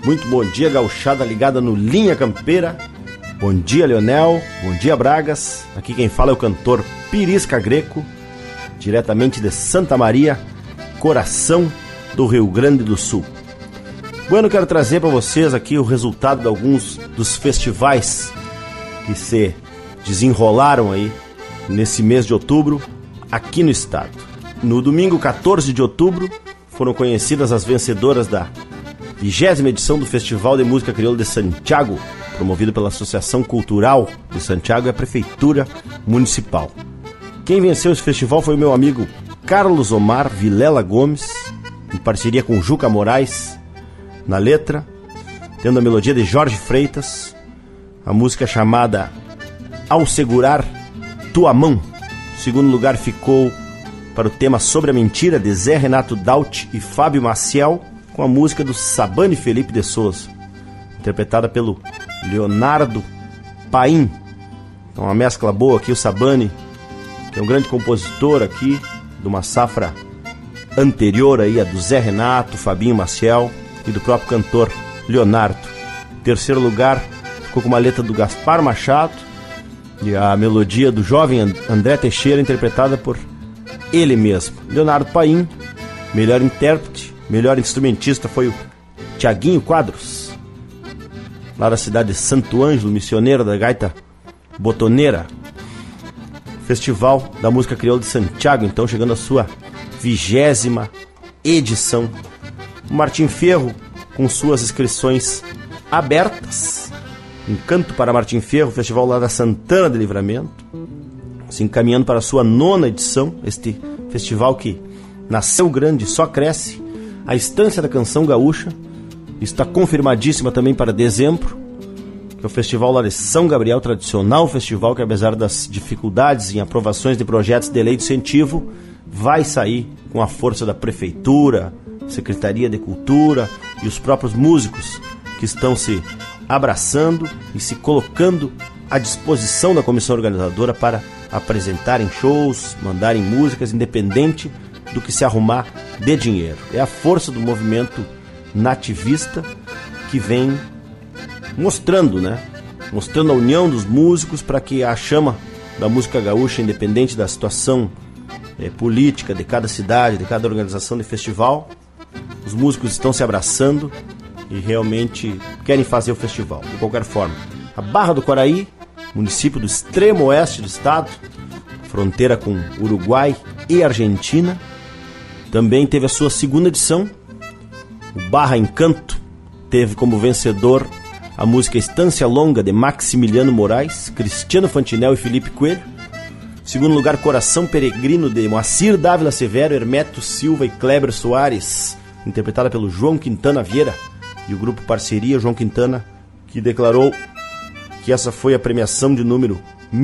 Muito bom dia, gauchada ligada no Linha Campeira. Bom dia, Leonel. Bom dia, Bragas. Aqui quem fala é o cantor Pirisca Greco, diretamente de Santa Maria, coração do Rio Grande do Sul. Bueno, quero trazer para vocês aqui o resultado de alguns dos festivais que se desenrolaram aí nesse mês de outubro aqui no estado. No domingo 14 de outubro foram conhecidas as vencedoras da 20ª edição do Festival de Música Crioula de Santiago, promovido pela Associação Cultural de Santiago e a Prefeitura Municipal. Quem venceu esse festival foi o meu amigo Carlos Omar Vilela Gomes, em parceria com Juca Moraes na letra, tendo a melodia de Jorge Freitas, a música chamada Ao Segurar Tua Mão. O segundo lugar ficou para o tema Sobre a Mentira, de Zé Renato Daut e Fábio Maciel, com a música do Sabane Felipe de Souza, interpretada pelo Leonardo Paim. Então, uma mescla boa aqui, o Sabane, que é um grande compositor aqui, de uma safra anterior aí, a do Zé Renato, Fabinho Maciel e do próprio cantor Leonardo. Terceiro lugar ficou com uma letra do Gaspar Machado e a melodia do jovem André Teixeira, interpretada por ele mesmo. Leonardo Paim, melhor intérprete. Melhor instrumentista foi o Tiaguinho Quadros, lá da cidade de Santo Ângelo, missioneiro da gaita botoneira. Festival da Música Crioula de Santiago, então, chegando à sua 20ª edição. O Martim Fierro, com suas inscrições abertas. Encanto para Martim Fierro, festival lá da Santana de Livramento, se encaminhando para a sua 9ª edição. Este festival que nasceu grande, só cresce. A Estância da Canção Gaúcha está confirmadíssima também para dezembro, que é o festival lá de São Gabriel, tradicional festival que, apesar das dificuldades em aprovações de projetos de lei de incentivo, vai sair com a força da Prefeitura, Secretaria de Cultura e os próprios músicos que estão se abraçando e se colocando à disposição da comissão organizadora para apresentarem shows, mandarem músicas, independente do que se arrumar de dinheiro. É a força do movimento nativista que vem mostrando, mostrando a união dos músicos para que a chama da música gaúcha, independente da situação política de cada cidade, de cada organização de festival, os músicos estão se abraçando e realmente querem fazer o festival. De qualquer forma, a Barra do Quaraí, município do extremo oeste do estado, fronteira com Uruguai e Argentina, também teve a sua 2ª edição. O Barra Encanto teve como vencedor a música Estância Longa, de Maximiliano Moraes, Cristiano Fantinel e Felipe Coelho. Segundo lugar, Coração Peregrino, de Moacir Dávila Severo, Hermeto Silva e Kleber Soares, interpretada pelo João Quintana Vieira e o grupo Parceria João Quintana, que declarou que essa foi a premiação de número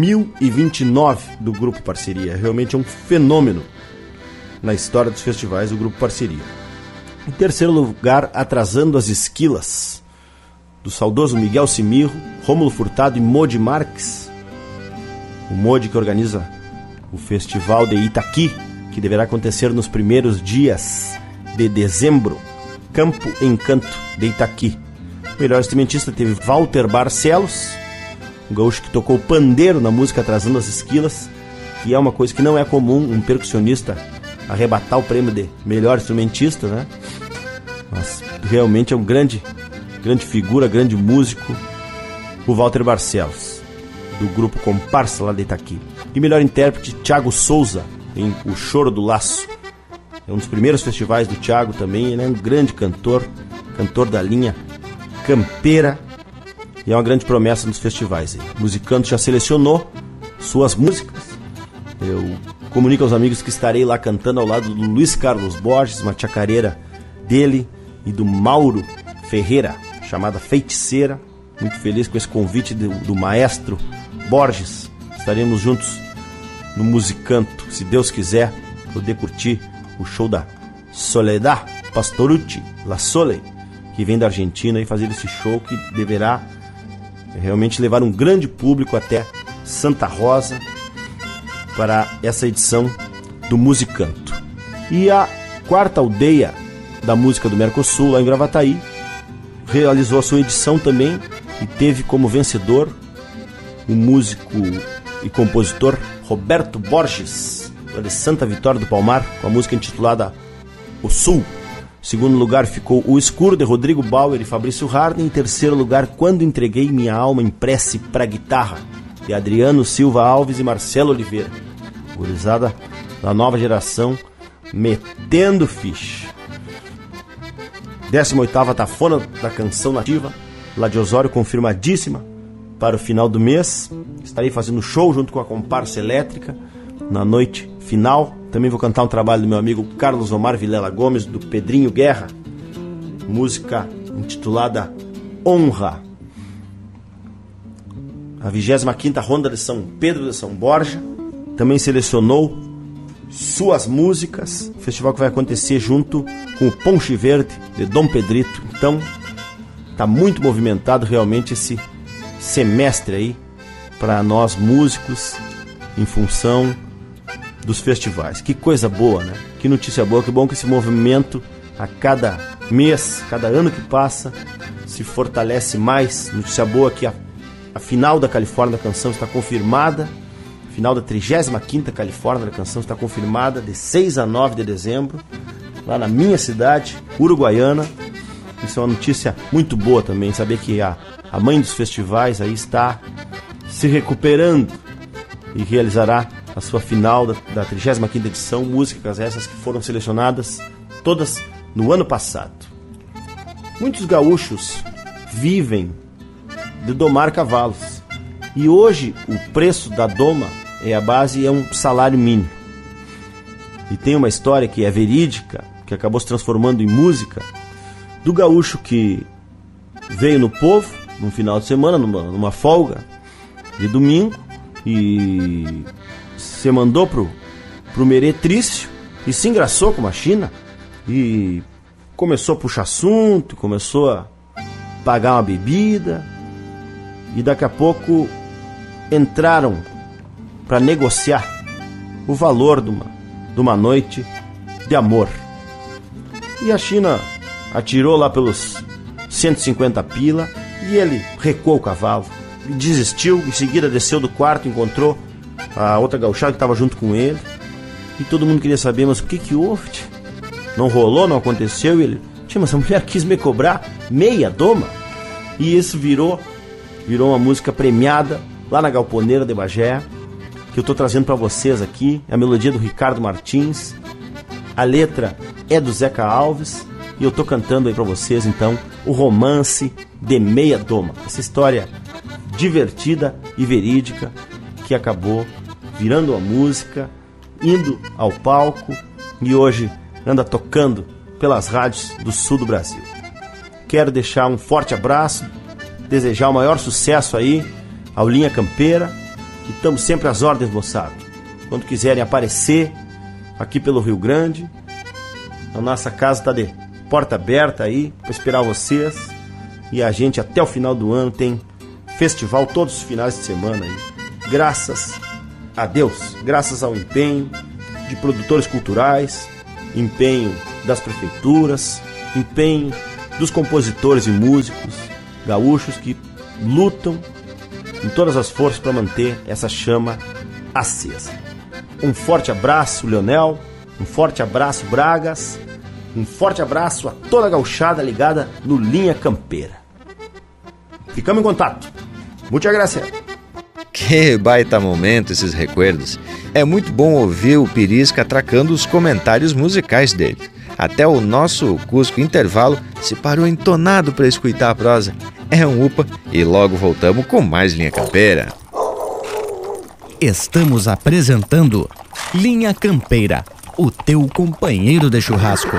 1029 do grupo Parceria. Realmente é um fenômeno na história dos festivais, o grupo Parceria. Em terceiro lugar, Atrasando as Esquilas, do saudoso Miguel Cimirro, Rômulo Furtado e Modi Marques. O Modi, que organiza o festival de Itaqui, que deverá acontecer nos primeiros dias de dezembro. Campo Encanto de Itaqui. O melhor instrumentista teve Walter Barcelos, um gaúcho que tocou pandeiro na música Atrasando as Esquilas, que é uma coisa que não é comum, um percussionista arrebatar o prêmio de melhor instrumentista, Mas realmente é um grande figura, grande músico, o Walter Barcelos, do grupo Comparsa lá de Itaqui. E melhor intérprete, Thiago Souza, em O Choro do Laço. É um dos primeiros festivais do Thiago também, ele é um grande cantor da linha campeira, e é uma grande promessa nos festivais. O Musicanto já selecionou suas músicas. Eu comunico aos amigos que estarei lá cantando ao lado do Luiz Carlos Borges, uma chacareira dele e do Mauro Ferreira, chamada Feiticeira. Muito feliz com esse convite do maestro Borges. Estaremos juntos no Musicanto, se Deus quiser, poder curtir o show da Soledad Pastorucci, La Sole, que vem da Argentina, e fazer esse show que deverá realmente levar um grande público até Santa Rosa para essa edição do Musicanto. E a 4ª aldeia da música do Mercosul, lá em Gravataí, realizou a sua edição também e teve como vencedor o músico e compositor Roberto Borges, de Santa Vitória do Palmar, com a música intitulada O Sul. Em segundo lugar ficou O Escuro, de Rodrigo Bauer e Fabrício Harden. Em terceiro lugar, Quando Entreguei Minha Alma em Prece pra Guitarra, de Adriano Silva Alves e Marcelo Oliveira. Gurizada da nova geração metendo ficha. 18ª Tafona da Canção Nativa, lá de Osório, confirmadíssima para o final do mês. Estarei fazendo show junto com a Comparsa Elétrica na noite final. Também vou cantar um trabalho do meu amigo Carlos Omar Vilela Gomes, do Pedrinho Guerra, música intitulada Honra. A 25ª Ronda de São Pedro de São Borja também selecionou suas músicas. O festival que vai acontecer junto com o Ponche Verde de Dom Pedrito. Então tá muito movimentado realmente esse semestre aí para nós músicos, em função dos festivais. Que coisa boa, né? Que notícia boa, que bom que esse movimento a cada mês, cada ano que passa, se fortalece mais. Notícia boa que a final da Califórnia da Canção está confirmada. A final da 35ª Califórnia da Canção está confirmada de 6 a 9 de dezembro, lá na minha cidade, Uruguaiana. Isso é uma notícia muito boa também, saber que a mãe dos festivais aí está se recuperando e realizará a sua final da 35ª edição, músicas essas que foram selecionadas todas no ano passado. Muitos gaúchos vivem de domar cavalos, e hoje o preço da doma é um salário mínimo. E tem uma história que é verídica, que acabou se transformando em música, do gaúcho que veio no povo num final de semana, numa folga de domingo, e se mandou pro meretrício e se engraçou com a China e começou a puxar assunto, começou a pagar uma bebida, e daqui a pouco entraram para negociar o valor de uma noite de amor. E a China atirou lá pelos 150 pila e ele recuou o cavalo e desistiu. Em seguida desceu do quarto, encontrou a outra gauchada que estava junto com ele, e todo mundo queria saber, mas o que houve? Não rolou, não aconteceu? E ele, mas a mulher quis me cobrar meia doma. E isso virou uma música premiada lá na Galponeira de Bagé, que eu estou trazendo para vocês aqui. A melodia do Ricardo Martins, a letra é do Zeca Alves, e eu estou cantando aí para vocês então o Romance de Meia Doma, essa história divertida e verídica que acabou virando uma música, indo ao palco e hoje anda tocando pelas rádios do sul do Brasil. Quero deixar um forte abraço, desejar o maior sucesso aí ao Linha Campeira, e estamos sempre às ordens, moçada. Quando quiserem aparecer aqui pelo Rio Grande, a nossa casa está de porta aberta aí para esperar vocês, e a gente até o final do ano tem festival todos os finais de semana aí. Graças a Deus, graças ao empenho de produtores culturais, empenho das prefeituras, empenho dos compositores e músicos gaúchos que lutam com todas as forças para manter essa chama acesa. Um forte abraço, Leonel, um forte abraço, Bragas, um forte abraço a toda a gauchada ligada no Linha Campeira. Ficamos em contato. Muita graça. Que baita momento esses recuerdos. É muito bom ouvir o Pirisca atracando os comentários musicais dele. Até o nosso Cusco Intervalo se parou entonado para escutar a prosa. É um upa, e logo voltamos com mais Linha Campeira. Estamos apresentando Linha Campeira, o teu companheiro de churrasco.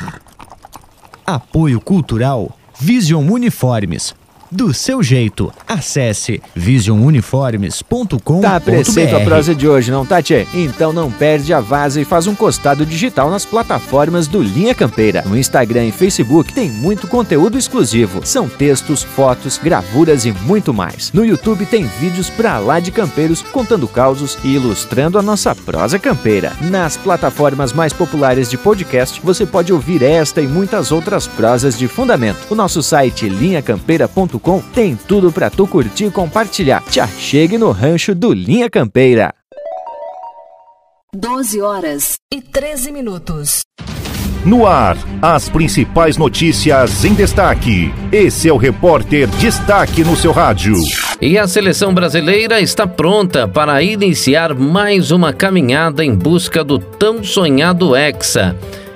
Apoio Cultural Vision Uniformes. Do seu jeito, Acesse visionuniformes.com.br. Tá preceito a prosa de hoje, não tá, tchê? Então não perde a vaza e faz um costado digital nas plataformas do Linha Campeira. No Instagram e Facebook tem muito conteúdo exclusivo. São textos, fotos, gravuras e muito mais. No YouTube tem vídeos pra lá de campeiros contando causos e ilustrando a nossa prosa campeira. Nas plataformas mais populares de podcast, você pode ouvir esta e muitas outras prosas de fundamento. O nosso site linhacampeira.com tem tudo pra tu curtir e compartilhar. Te achegue no rancho do Linha Campeira. 12h13. No ar, as principais notícias em destaque. Esse é o Repórter Destaque no seu rádio. E a seleção brasileira está pronta para iniciar mais uma caminhada em busca do tão sonhado Hexa.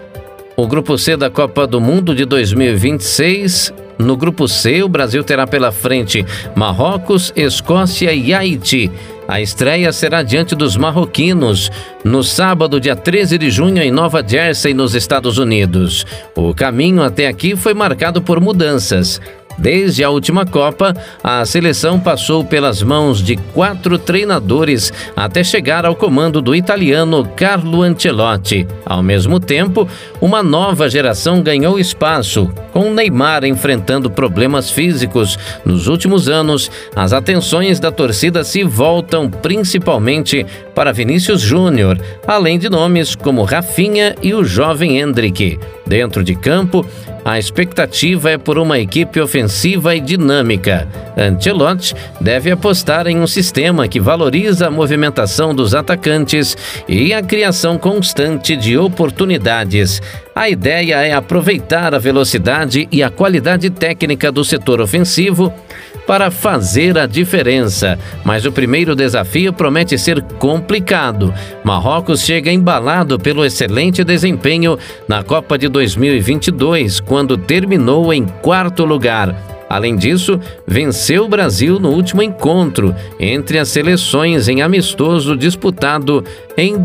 O Grupo C da Copa do Mundo de 2026... No Grupo C, o Brasil terá pela frente Marrocos, Escócia e Haiti. A estreia será diante dos marroquinos, no sábado, dia 13 de junho, em Nova Jersey, nos Estados Unidos. O caminho até aqui foi marcado por mudanças. Desde a última Copa, a seleção passou pelas mãos de 4 treinadores até chegar ao comando do italiano Carlo Ancelotti. Ao mesmo tempo, uma nova geração ganhou espaço, com Neymar enfrentando problemas físicos. Nos últimos anos, as atenções da torcida se voltam principalmente para Vinícius Júnior, além de nomes como Rafinha e o jovem Endrick. Dentro de campo, a expectativa é por uma equipe ofensiva e dinâmica. Ancelotti deve apostar em um sistema que valoriza a movimentação dos atacantes e a criação constante de oportunidades. A ideia é aproveitar a velocidade e a qualidade técnica do setor ofensivo para fazer a diferença. Mas o primeiro desafio promete ser complicado. Marrocos chega embalado pelo excelente desempenho na Copa de 2022, quando terminou em 4º lugar. Além disso, venceu o Brasil no último encontro entre as seleções em amistoso disputado em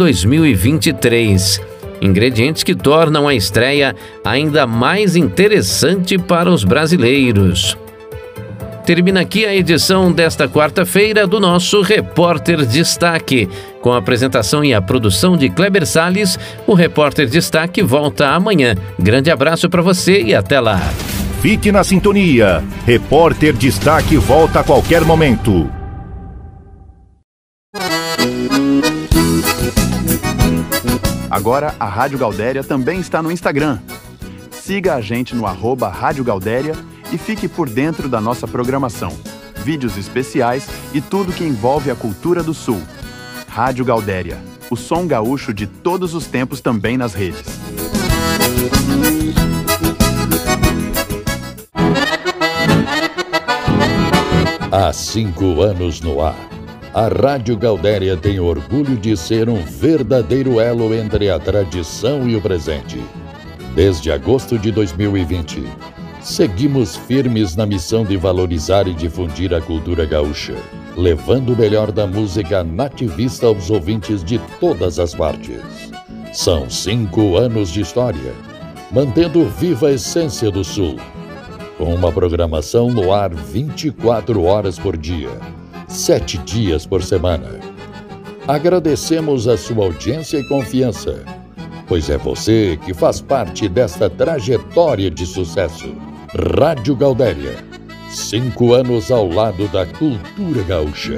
2023. Ingredientes que tornam a estreia ainda mais interessante para os brasileiros. Termina aqui a edição desta quarta-feira do nosso Repórter Destaque. Com a apresentação e a produção de Kleber Salles, o Repórter Destaque volta amanhã. Grande abraço para você e até lá. Fique na sintonia. Repórter Destaque volta a qualquer momento. Agora a Rádio Gaudéria também está no Instagram. Siga a gente no @Rádio Gaudéria e fique por dentro da nossa programação, vídeos especiais e tudo que envolve a cultura do Sul. Rádio Gaudéria, o som gaúcho de todos os tempos também nas redes. Há 5 anos no ar, a Rádio Gaudéria tem orgulho de ser um verdadeiro elo entre a tradição e o presente. Desde agosto de 2020, seguimos firmes na missão de valorizar e difundir a cultura gaúcha, levando o melhor da música nativista aos ouvintes de todas as partes. São 5 anos de história, mantendo viva a essência do Sul, com uma programação no ar 24 horas por dia, 7 dias por semana. Agradecemos a sua audiência e confiança, pois é você que faz parte desta trajetória de sucesso. Rádio Gaudéria, 5 anos ao lado da cultura gaúcha.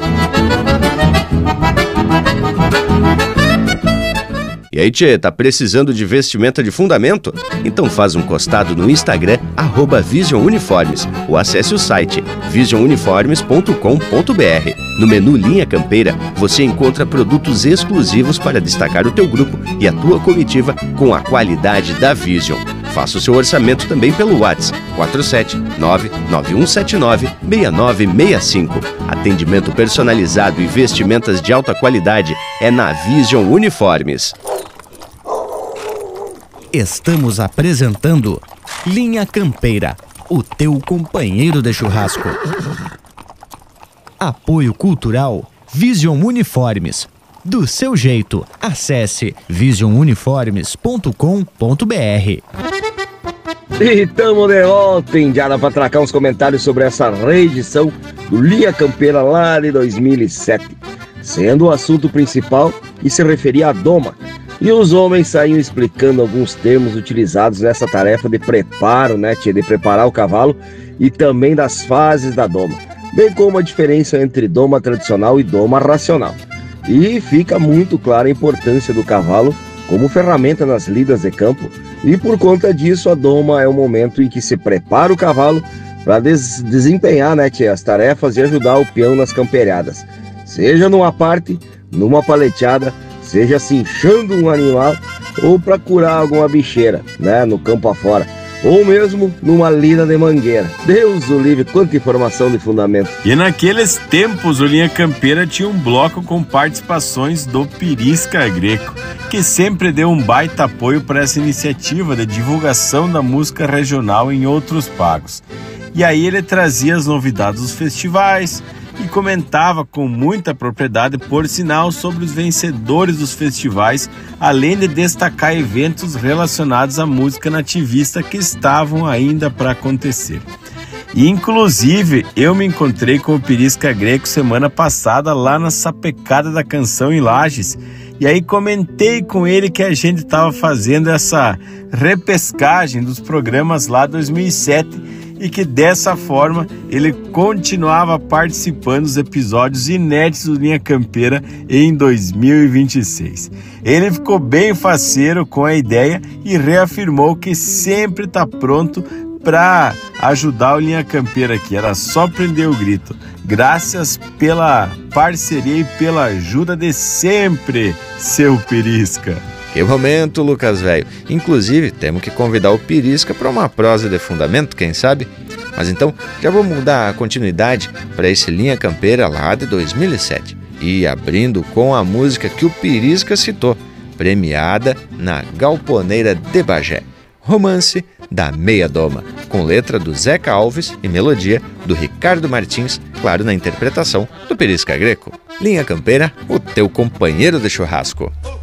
E aí, tchê, tá precisando de vestimenta de fundamento? Então faz um costado no Instagram, @VisionUniformes, ou acesse o site visionuniformes.com.br. No menu Linha Campeira, você encontra produtos exclusivos para destacar o teu grupo e a tua comitiva com a qualidade da Vision. Faça o seu orçamento também pelo WhatsApp 479-9179-6965. Atendimento personalizado e vestimentas de alta qualidade é na Vision Uniformes. Estamos apresentando Linha Campeira, o teu companheiro de churrasco. Apoio Cultural Vision Uniformes. Do seu jeito, acesse visionuniformes.com.br. E tamo de volta, indiada, para tracar uns comentários sobre essa reedição do Linha Campeira lá de 2007, sendo o assunto principal e se referia à doma. E os homens saíam explicando alguns termos utilizados nessa tarefa de preparo, né, tia, de preparar o cavalo e também das fases da doma, bem como a diferença entre doma tradicional e doma racional. E fica muito clara a importância do cavalo como ferramenta nas lidas de campo, e por conta disso a doma é o momento em que se prepara o cavalo para desempenhar, né, tia, as tarefas e ajudar o peão nas camperiadas, seja numa parte, numa paleteada, seja cinchando um animal ou para curar alguma bicheira, né, no campo afora, ou mesmo numa lida de mangueira. Deus o livre, quanta informação de fundamento. E naqueles tempos o Linha Campeira tinha um bloco com participações do Pirisca Greco, que sempre deu um baita apoio para essa iniciativa de divulgação da música regional em outros pagos. E aí ele trazia as novidades dos festivais e comentava com muita propriedade, por sinal, sobre os vencedores dos festivais, além de destacar eventos relacionados à música nativista que estavam ainda para acontecer. E, inclusive, eu me encontrei com o Pirisca Greco semana passada lá na Sapecada da Canção em Lages, e aí comentei com ele que a gente estava fazendo essa repescagem dos programas lá 2007 e que dessa forma ele continuava participando dos episódios inéditos do Linha Campeira em 2026. Ele ficou bem faceiro com a ideia e reafirmou que sempre está pronto para ajudar o Linha Campeira aqui. Era só prender o grito. Graças pela parceria e pela ajuda de sempre, seu Pirisca. Que momento, Lucas velho. Inclusive, temos que convidar o Pirisca para uma prosa de fundamento, quem sabe? Mas então, já vamos dar continuidade para esse Linha Campeira lá de 2007. E abrindo com a música que o Pirisca citou, premiada na Galponeira de Bagé. Romance da Meia Doma, com letra do Zeca Alves e melodia do Ricardo Martins, claro, na interpretação do Pirisca Greco. Linha Campeira, o teu companheiro de churrasco.